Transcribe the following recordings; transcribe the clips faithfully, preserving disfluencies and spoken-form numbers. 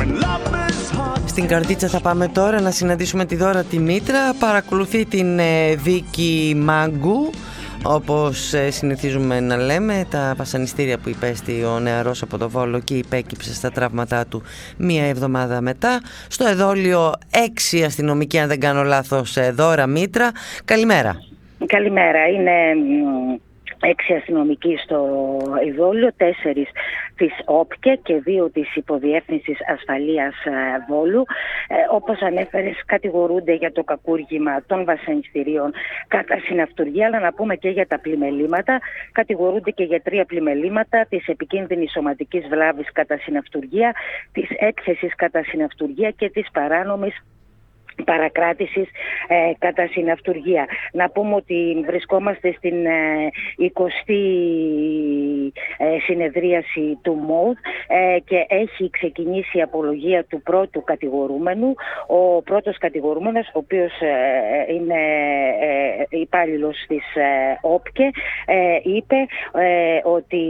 Στην Καρδίτσα θα πάμε τώρα να συναντήσουμε τη Δώρα τη Μήτρα. Παρακολουθεί την ε, δίκη Μάγκου, όπως ε, συνηθίζουμε να λέμε, τα βασανιστήρια που υπέστη ο νεαρός από το Βόλο και υπέκυψε στα τραύματά του μία εβδομάδα μετά. Στο εδόλιο έξι αστυνομικοί, αν δεν κάνω λάθος. ε, Δώρα Μήτρα, καλημέρα. Καλημέρα, είναι έξι αστυνομικοί στο ειδόλιο, τέσσερις της ΟΠΚΕ και δύο της Υποδιεύθυνσης Ασφαλείας Βόλου. Ε, όπως ανέφερες, κατηγορούνται για το κακούργημα των βασανιστήριων κατά συναυτουργία, αλλά να πούμε και για τα πλημελήματα. Κατηγορούνται και για τρία πλημελήματα: της επικίνδυνης σωματικής βλάβης κατά συναυτουργία, της έκθεσης κατά συναυτουργία και της παράνομης παρακράτησης ε, κατά συναυτουργία. Να πούμε ότι βρισκόμαστε στην ε, εικοστή ε, συνεδρίαση του ΜΟΔ ε, και έχει ξεκινήσει η απολογία του πρώτου κατηγορούμενου. Ο πρώτος κατηγορούμενος, ο οποίος ε, είναι ε, υπάλληλος της ε, ΟΠΚΕ, ε, είπε ε, ότι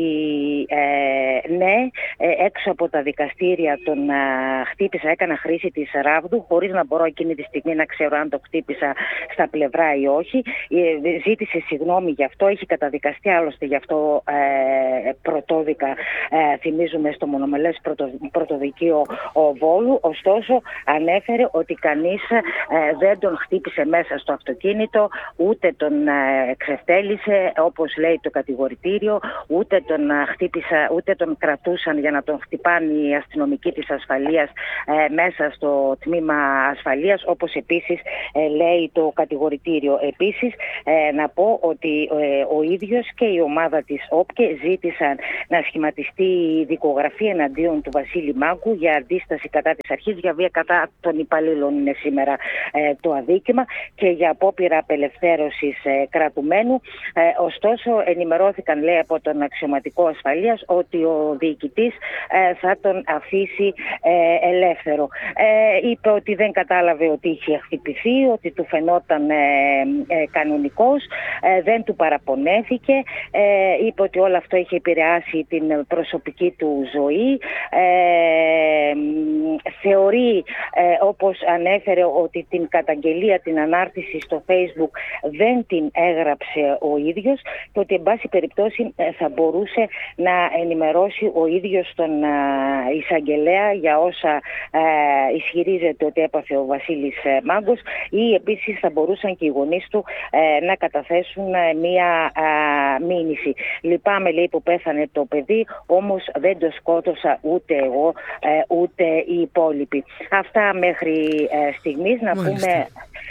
ε, ναι, ε, έξω από τα δικαστήρια τον ε, χτύπησα, έκανα χρήση της ράβδου, χωρίς να μπορώ εκείνη τη στιγμή να ξέρω αν το χτύπησα στα πλευρά ή όχι. Ζήτησε συγγνώμη γι' αυτό, έχει καταδικαστεί άλλωστε γι' αυτό ε, πρωτόδικα, ε, θυμίζουμε, στο μονομελές πρωτο, πρωτοδικείο ο Βόλου. Ωστόσο ανέφερε ότι κανείς ε, δεν τον χτύπησε μέσα στο αυτοκίνητο, ούτε τον ε, ξεφτέλησε όπως λέει το κατηγορητήριο, ούτε τον ε, χτύπησα, ούτε τον κρατούσαν για να τον χτυπάνε οι αστυνομικοί της ασφαλείας ε, μέσα στο τμήμα ασφαλείας, όπως επίσης ε, λέει το κατηγορητήριο. Επίσης ε, να πω ότι ε, ο ίδιος και η ομάδα της ΟΠΚΕ ζήτησαν να σχηματιστεί η δικογραφία εναντίον του Βασίλη Μάγκου για αντίσταση κατά της αρχής, για βία κατά των υπαλλήλων είναι σήμερα ε, το αδίκημα, και για απόπειρα απελευθέρωσης ε, κρατουμένου. Ε, ωστόσο ενημερώθηκαν, λέει, από τον αξιωματικό ασφαλείας ότι ο διοικητής ε, θα τον αφήσει ε, ελεύθερο. Ε, είπε ότι δεν κατάλαβε ότι είχε χτυπηθεί, ότι του φαινόταν ε, ε, κανονικός, ε, δεν του παραπονέθηκε, ε, είπε ότι όλο αυτό είχε επηρεάσει την προσωπική του ζωή. Ε, θεωρεί, ε, όπως ανέφερε, ότι την καταγγελία, την ανάρτηση στο Facebook δεν την έγραψε ο ίδιος και ότι εν πάση περιπτώσει ε, θα μπορούσε να ενημερώσει ο ίδιος τον ε, εισαγγελέα για όσα ε, ισχυρίζεται ότι έπαθε ο Βασίλης Μάγκος, ή επίσης θα μπορούσαν και οι γονείς του ε, να καταθέσουν ε, μία ε, μήνυση. Λυπάμαι, λέει, που πέθανε το παιδί, όμως δεν το σκότωσα ούτε εγώ ε, ούτε οι υπόλοιποι. Αυτά μέχρι ε, στιγμής. Να πούμε,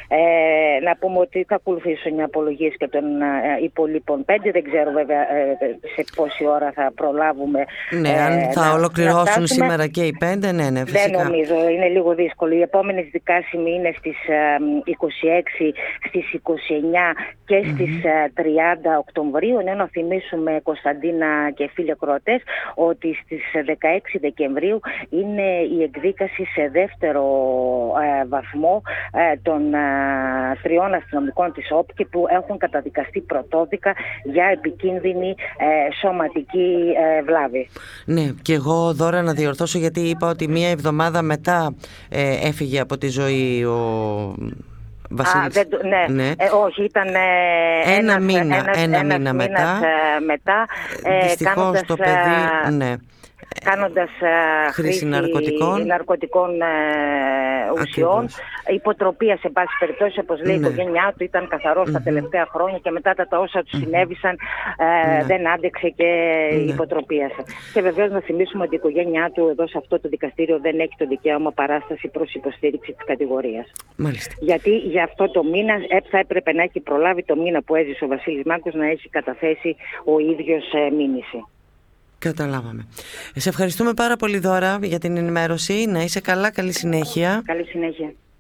ε, να πούμε ότι θα ακολουθήσουν οι απολογίες και των ε, υπολείπων πέντε. Δεν ξέρω βέβαια ε, σε πόση ώρα θα προλάβουμε. Ναι, ε, αν θα να, ολοκληρώσουν να σήμερα και οι πέντε, ναι, ναι, φυσικά. Δεν νομίζω, είναι λίγο δύσκολο. Οι επόμενες δικάσιμοι είναι στις είκοσι έξι, στις είκοσι εννιά και στις mm-hmm. τριάντα Οκτωβρίου, ενώ να θυμίσουμε, Κωνσταντίνα και φίλοι ακροατές, ότι στις δεκαέξι Δεκεμβρίου είναι η εκδίκαση σε δεύτερο ε, βαθμό ε, των ε, τριών αστυνομικών της ΟΠΚΕ που έχουν καταδικαστεί πρωτόδικα για επικίνδυνη ε, σωματική ε, βλάβη. Ναι, και εγώ, Δώρα, να διορθώσω, γιατί είπα ότι μία εβδομάδα μετά ε, έφυγε από τη ζωή ο Βασίλης. Α, δεν, ναι, ναι. Ε, όχι, ήταν ε, ένα, ένας, μήνα, ένας, ένα ένας μήνα μετά. Μήνας, ε, μετά ε, δυστυχώς κάνοντας, το παιδί, ναι. κάνοντας uh, χρήση ναρκωτικών, ναρκωτικών uh, ουσιών, υποτροπία σε πάση περιπτώσει, όπως λέει, ναι, η οικογένειά του ήταν καθαρός mm-hmm. τα τελευταία χρόνια και μετά τα, τα όσα του συνέβησαν uh, ναι. δεν άντεξε και ναι. υποτροπίασε. Και βεβαίως να θυμίσουμε ότι η οικογένειά του εδώ σε αυτό το δικαστήριο δεν έχει το δικαίωμα παράσταση προς υποστήριξη της κατηγορίας. Μάλιστα. Γιατί για αυτό το μήνα θα έπρεπε να έχει προλάβει, το μήνα που έζησε ο Βασίλης Μάγκος, να έχει καταθέσει ο ίδιος uh, μήνυση. Καταλάβαμε. Σε ευχαριστούμε πάρα πολύ, Δώρα, για την ενημέρωση. Να είσαι καλά, καλή συνέχεια. Καλή συνέχεια.